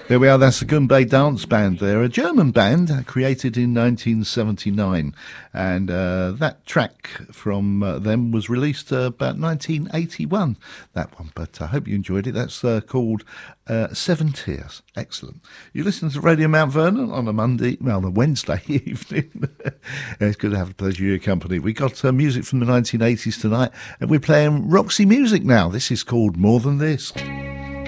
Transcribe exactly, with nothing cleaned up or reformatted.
There we are, that's the Goombay Dance Band. They're a German band uh, created in nineteen seventy-nine, and uh, that track from uh, them was released uh, about nineteen eighty-one, that one, but I hope you enjoyed it. That's uh, called uh, Seven Tears. Excellent. You listen to Radio Mount Vernon on a Monday, well, on a Wednesday evening. It's good to have the pleasure of your company. We got uh, music from the nineteen eighties tonight, and we're playing Roxy music now. This is called More Than This.